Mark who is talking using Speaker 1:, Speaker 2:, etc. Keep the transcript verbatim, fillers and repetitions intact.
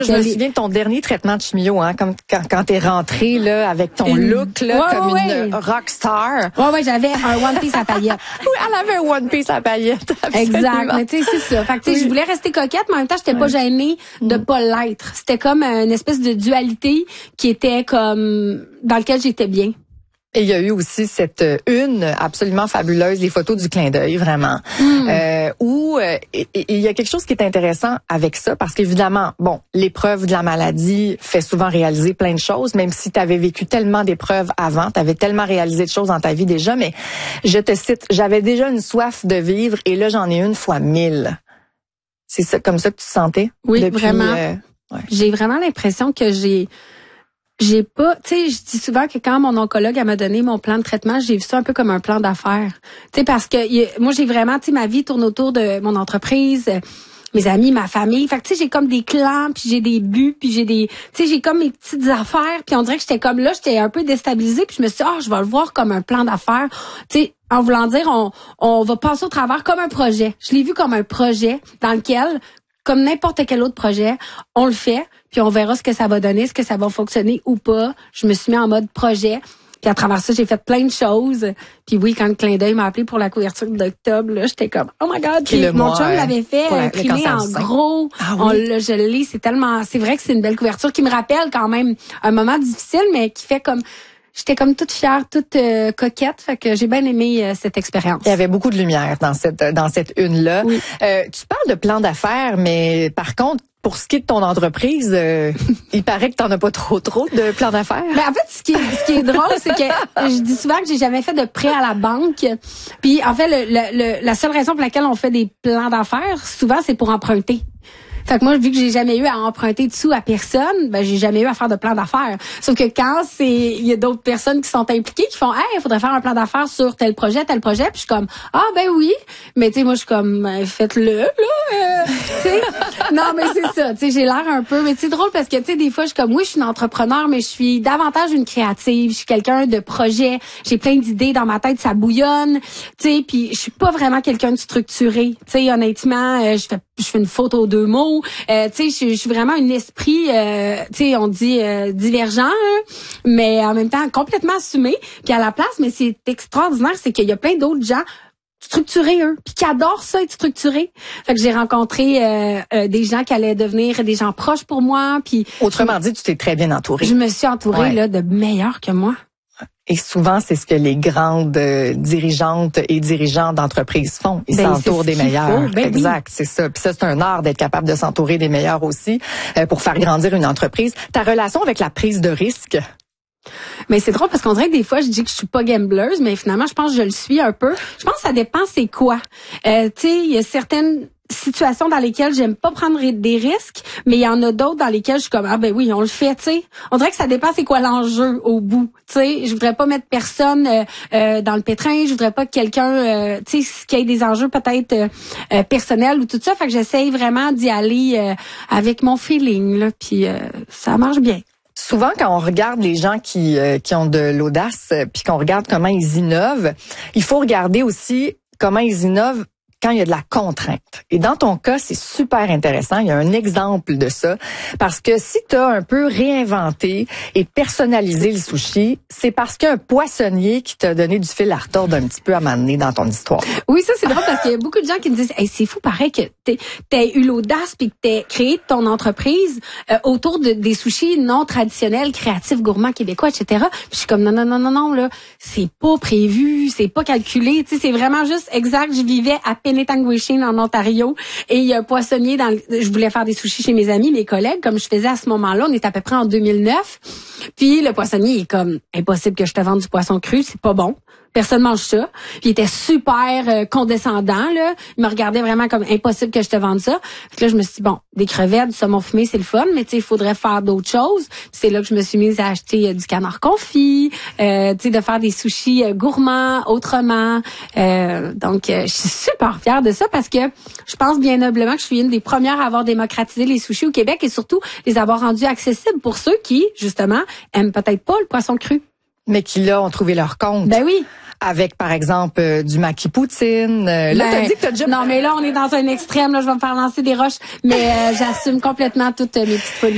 Speaker 1: Je me souviens de ton dernier traitement de chimio, hein, comme quand, quand t'es rentrée là avec ton une... look là,
Speaker 2: ouais,
Speaker 1: comme
Speaker 2: ouais.
Speaker 1: une rock star.
Speaker 2: Ouais, ouais, j'avais un one piece à paillettes.
Speaker 1: Oui, elle avait un one piece à paillettes. Absolument.
Speaker 2: Exact. Mais tu sais, c'est ça. Fait que tu sais, oui. Je voulais rester coquette, mais en même temps, j'étais ouais. pas gênée de mm. pas l'être. C'était comme une espèce de dualité qui était comme dans lequel j'étais bien.
Speaker 1: Et il y a eu aussi cette une absolument fabuleuse, les photos du clin d'œil, vraiment, mm. euh, où euh, il y a quelque chose qui est intéressant avec ça, parce qu'évidemment, bon, l'épreuve de la maladie fait souvent réaliser plein de choses, même si tu avais vécu tellement d'épreuves avant, tu avais tellement réalisé de choses dans ta vie déjà, mais je te cite, j'avais déjà une soif de vivre et là, j'en ai une fois mille. C'est ça, comme ça que tu te sentais?
Speaker 2: Oui,
Speaker 1: depuis,
Speaker 2: vraiment.
Speaker 1: Euh, ouais.
Speaker 2: J'ai vraiment l'impression que j'ai... J'ai pas, tu sais, je dis souvent que quand mon oncologue elle m'a donné mon plan de traitement, j'ai vu ça un peu comme un plan d'affaires. Tu sais, parce que y a, moi j'ai vraiment, tu sais, ma vie tourne autour de mon entreprise, mes amis, ma famille. Fait que tu sais, j'ai comme des clans, puis j'ai des buts, puis j'ai des, tu sais, j'ai comme mes petites affaires, puis on dirait que j'étais comme là, j'étais un peu déstabilisée, puis je me suis dit, ah, oh, je vais le voir comme un plan d'affaires. Tu sais, en voulant dire, on, on va passer au travers comme un projet. Je l'ai vu comme un projet dans lequel, comme n'importe quel autre projet, on le fait, puis on verra ce que ça va donner, ce que ça va fonctionner ou pas. Je me suis mis en mode projet, puis à travers ça, j'ai fait plein de choses. Puis oui, quand le clin d'œil m'a appelé pour la couverture d'octobre, là, j'étais comme, oh my God, puis mon chum l'avait fait, ouais, imprimé en gros. Ah, oui. On l'a, je le lis, c'est tellement, c'est vrai que c'est une belle couverture qui me rappelle quand même un moment difficile, mais qui fait comme... J'étais comme toute fière, toute euh, coquette, fait que j'ai bien aimé euh, cette expérience.
Speaker 1: Il y avait beaucoup de lumière dans cette dans cette une-là. Oui. Euh, tu parles de plan d'affaires, mais par contre, pour ce qui est de ton entreprise, euh, il paraît que t'en as pas trop trop de plan d'affaires.
Speaker 2: Ben en fait, ce qui est, ce qui est drôle, c'est que je dis souvent que j'ai jamais fait de prêt à la banque. Puis en fait, le, le, le, la seule raison pour laquelle on fait des plans d'affaires, souvent, c'est pour emprunter. Fait que moi, vu que j'ai jamais eu à emprunter de sous à personne, ben j'ai jamais eu à faire de plan d'affaires. Sauf que quand c'est, il y a d'autres personnes qui sont impliquées, qui font, hey, il faudrait faire un plan d'affaires sur tel projet, tel projet, puis je suis comme, ah ben oui, mais tu sais, moi je suis comme, ben, faites-le là, euh, tu sais. Non, mais c'est ça, tu sais, j'ai l'air un peu, mais c'est drôle parce que tu sais, des fois je suis comme, oui, je suis une entrepreneur, mais je suis davantage une créative, je suis quelqu'un de projet, j'ai plein d'idées dans ma tête, ça bouillonne, tu sais, puis je suis pas vraiment quelqu'un de structuré, tu sais, honnêtement, euh, je fais, je fais une faute aux deux mots. Euh, tu sais, je suis vraiment un esprit, euh, tu sais, on dit euh, divergent, hein, mais en même temps complètement assumé. Puis à la place, mais c'est extraordinaire, c'est qu'il y a plein d'autres gens structurés, eux, puis qui adorent ça, être structurés. Fait que j'ai rencontré euh, euh, des gens qui allaient devenir des gens proches pour moi. Puis
Speaker 1: autrement dit, tu t'es très bien entourée.
Speaker 2: Je me suis entourée ouais. là de meilleurs que moi.
Speaker 1: Et souvent, c'est ce que les grandes euh, dirigeantes et dirigeants d'entreprises font. Ils ben, s'entourent des meilleurs. Ben, exact, oui. C'est ça. Puis ça, c'est un art d'être capable de s'entourer des meilleurs aussi euh, pour faire grandir une entreprise. Ta relation avec la prise de risque?
Speaker 2: Mais c'est drôle parce qu'on dirait que des fois, je dis que je suis pas gambleuse, mais finalement, je pense que je le suis un peu. Je pense que ça dépend c'est quoi. Euh, tu sais, il y a certaines situations dans lesquelles j'aime pas prendre des risques, mais il y en a d'autres dans lesquelles je suis comme ah ben oui, on le fait, tu sais. On dirait que ça dépend c'est quoi l'enjeu au bout, tu sais. Je voudrais pas mettre personne euh, euh, dans le pétrin, je voudrais pas que quelqu'un euh, tu sais qu'il y ait des enjeux peut-être euh, euh, personnels ou tout ça, fait que j'essaye vraiment d'y aller euh, avec mon feeling là, puis euh, ça marche bien.
Speaker 1: Souvent, quand on regarde les gens qui euh, qui ont de l'audace, euh, puis qu'on regarde comment ils innovent, il faut regarder aussi comment ils innovent quand il y a de la contrainte. Et dans ton cas, c'est super intéressant. Il y a un exemple de ça. Parce que si tu as un peu réinventé et personnalisé le sushi, c'est parce qu'il y a un poissonnier qui t'a donné du fil à retordre un petit peu à m'amener dans ton histoire.
Speaker 2: Oui, ça, c'est drôle parce qu'il y a beaucoup de gens qui me disent hey, c'est fou, pareil, que t'aies eu l'audace puis que t'aies créé ton entreprise euh, autour de, des sushis non traditionnels, créatifs, gourmands, québécois, et cetera. Puis je suis comme non, non, non, non, non, là, c'est pas prévu, c'est pas calculé. Tu sais, c'est vraiment juste exact. Je vivais à Penetanguishene en Ontario et il y a un poissonnier dans le, je voulais faire des sushis chez mes amis, mes collègues, comme je faisais à ce moment-là, on est à peu près en deux mille neuf. Puis le poissonnier est comme impossible que je te vende du poisson cru, c'est pas bon. Personne mange ça. Puis il était super euh, condescendant là, il me regardait vraiment comme impossible que je te vende ça. Fait que là je me suis dit bon, des crevettes, du saumon fumé, c'est le fun, mais tu sais il faudrait faire d'autres choses. Puis c'est là que je me suis mise à acheter euh, du canard confit, euh, tu sais de faire des sushis euh, gourmands autrement. Euh, donc euh, je suis super fière de ça parce que je pense bien noblement que je suis une des premières à avoir démocratisé les sushis au Québec et surtout les avoir rendus accessibles pour ceux qui justement aiment peut-être pas le poisson cru.
Speaker 1: Mais qui, là, ont trouvé leur compte.
Speaker 2: Ben oui.
Speaker 1: Avec, par exemple, euh, du maki poutine. Euh, là, ben, t'as dit que t'as déjà...
Speaker 2: Non, mais là, on est dans un extrême. Là, je vais me faire lancer des roches. Mais euh, j'assume complètement toutes mes petites folies.